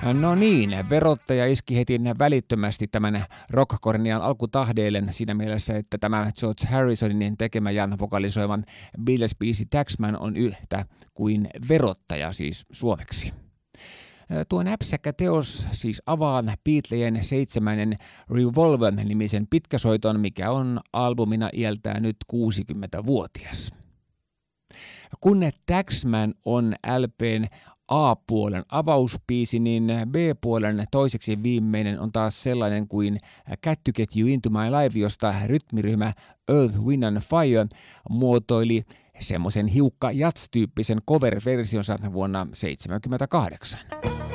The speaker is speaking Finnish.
No niin, verottaja iski heti välittömästi tämän rockkornian alkutahdeille siinä mielessä, että tämä George Harrisonin tekemä ja vokalisoivan Beatles-biisi Taxman on yhtä kuin verottaja siis suomeksi. Tuo näpsäkkä teos siis avaa Beatlejen 7. Revolver-nimisen pitkäsoiton, mikä on albumina iältään nyt 60-vuotias. Kun Taxman on LPn A-puolen avausbiisi, niin B-puolen toiseksi viimeinen on taas sellainen kuin Got to Get You Into My Life, josta rytmiryhmä Earth, Wind and Fire muotoili semmoisen hiukka jats-tyyppisen cover-versionsa vuonna 1978.